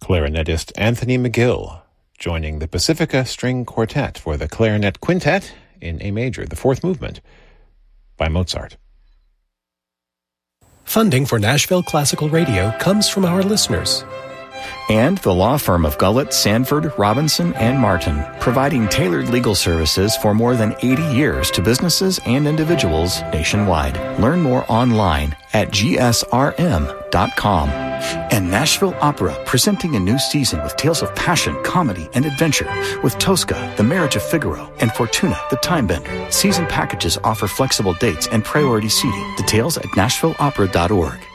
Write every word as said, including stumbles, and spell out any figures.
Clarinetist Anthony McGill, joining the Pacifica String Quartet for the Clarinet Quintet in A major, the fourth movement, by Mozart. Funding for Nashville Classical Radio comes from our listeners. And the law firm of Gullett, Sanford, Robinson, and Martin, providing tailored legal services for more than eighty years to businesses and individuals nationwide. Learn more online at G S R M dot com. And Nashville Opera, presenting a new season with tales of passion, comedy, and adventure with Tosca, The Marriage of Figaro, and Fortuna, The Time Bender. Season packages offer flexible dates and priority seating. Details at Nashville Opera dot org.